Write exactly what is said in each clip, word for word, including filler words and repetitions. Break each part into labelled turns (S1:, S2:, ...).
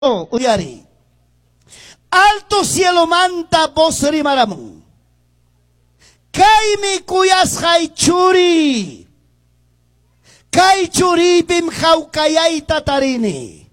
S1: Oh, uyari. Alto cielo manta vos rimaramon. Kaimi kuyas hay churi. Kai churi bim haukayay tatarini.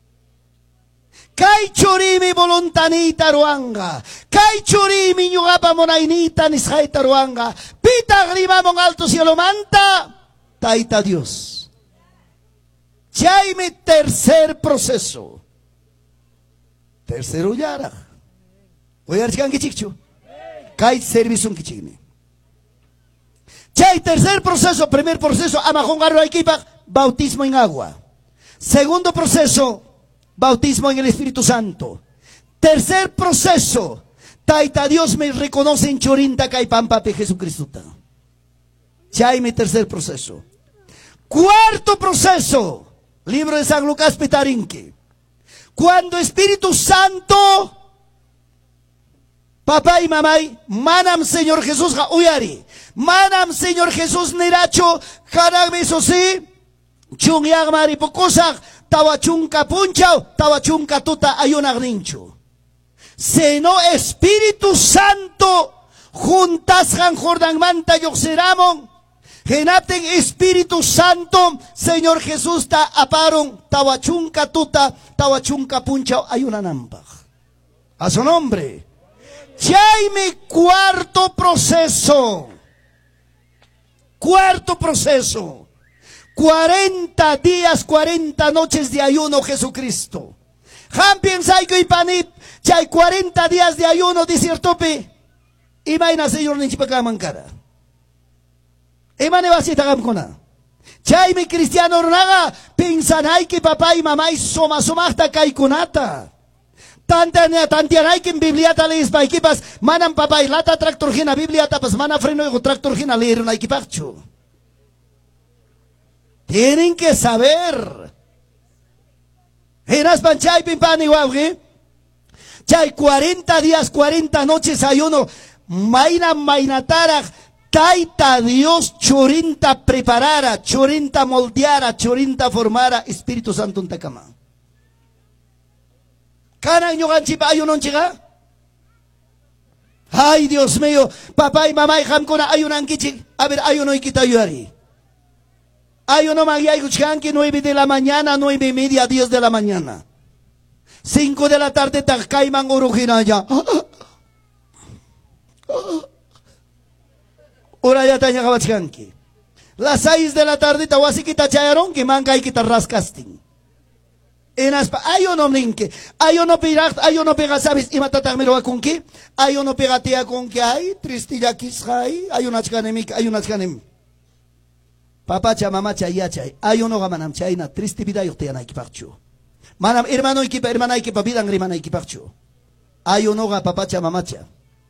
S1: Kai churi mi voluntanita ruanga. Kai churi mi nyugapa monainita nishay taruanga. Pita rimamon alto cielo manta. Taita Dios. Chay mi tercer proceso. Tercero yara. Voy a decir que chicho. Kai servicio un kichigni. Chay tercer proceso, primer proceso, amajongarro equipa, bautismo en agua. Segundo proceso, bautismo en el Espíritu Santo. Tercer proceso, taita Dios me reconoce en chorinta kai pampa pe Jesucristo. Chay mi tercer proceso. Cuarto proceso, libro de San Lucas Petarinque. Cuando Espíritu Santo, papá y mamá, manam Señor Jesús uyari, manam Señor Jesús niracho, jaragme sosi, chungyag maripocosa, tawachunka punchao, tawachunka tuta ayunagnincho. Seno Espíritu Santo, juntas han Jordan manta yoxeramon, genapten Espíritu Santo, Señor Jesús ta aparon, tawachunka tuta, tawachunka punchao ayunanampaj. A su nombre. Jaime, cuarto proceso. Cuarto proceso. Cuarenta días, cuarenta noches de ayuno, Jesucristo. Jampien saiko y panip, chay cuarenta días de ayuno, disiertope. Imaina Señor Ninchipacamankara. Emane vasita gamkona. Jaime cristiano naga, pensanay que papá y mamá y soma somachta kaikunata. Tantianay tantianay que en bibliata lees pa equipas, manam papá y lata tractor gina bibliata pas mana freno y tractor gina leer una equipacho. Tienen que saber. Eras panchay pimpani guauge. Chay cuarenta días, cuarenta noches ayuno. Maina mainatara. Taita Dios chorinta preparara, chorinta moldeara, chorinta formara, Espíritu Santo en takama. ¿Cana ñogan chipa ayunon chiga? Ay, Dios mío, papá y mamá y jamcona ayunan kichi. A ver, ayuno y quita yari. Ayuno magyay kuchkanki nueve de la mañana, nueve y media, diez de la mañana. Cinco de la tarde takaiman urujina ya. Ora ya tanya kawachkanki. Las seis de la tarde tawasi kita chayaron que manga y kita rascasting. En aspa ayuno ninke, ayuno pirat, ayuno pega sabes y matatak miro con que, ayuno pegatea con que hay, tristilla kishay, ayuno chkanemik, ayuno chkanem. Papá cha mamá cha ya chay, ayuno gamanam chayna, triste vida yo te ana equipacho. Manam hermano equipa, hermana equipa vida hermana equipacho. Ayuno ga papá cha mamá cha.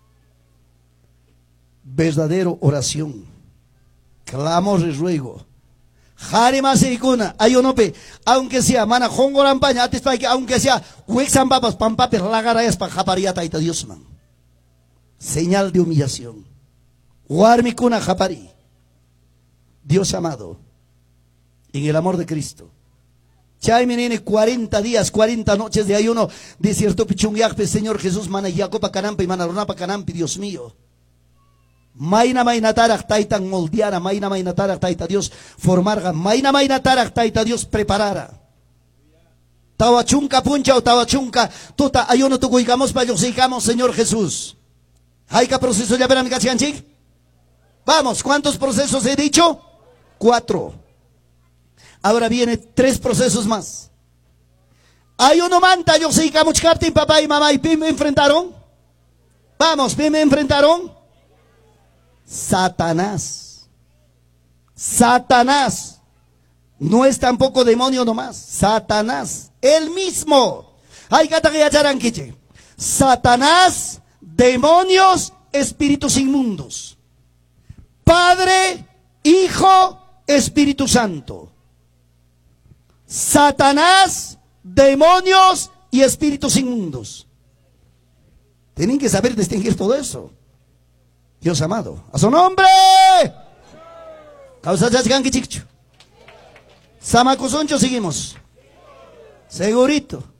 S1: Verdadero oración, clamor y ruego. Jare más iricuna, ayunope, aunque sea mana hongo rampaña, ates pa que aunque sea huexan papas pampape lagarayas pa japaria taita Dios man. Señal de humillación. Guarmi kuna japari. Dios amado, en el amor de Cristo. Chay menene cuarenta días, cuarenta noches de ayuno, desierto pichungyakpe, Señor Jesús, mana yacopa canampe, mana runapa canampe, Dios mío. Maina maina tarak taita moldeara, maina maina tarak taita Dios formarga, maina maina tarak taita Dios preparara. Tawachunka puncha o tawachunka, tuta ayuno tukuikamos pa yosikamos, Señor Jesús. ¿Hayka proceso ya verán chic? Vamos, ¿cuántos procesos he dicho? Cuatro. Ahora viene tres procesos más. Ayuno manta yosikamos chkartin papá y mamá y pim me enfrentaron. Vamos, pim me enfrentaron. Satanás. Satanás. No es tampoco demonio nomás. Satanás. Él mismo. Hay que Satanás, demonios, espíritus inmundos. Padre, Hijo, Espíritu Santo. Satanás, demonios y espíritus inmundos. Tienen que saber distinguir todo eso. Dios amado, a su nombre. Causa chachgan que chicho. Samacosoncho seguimos. Segurito.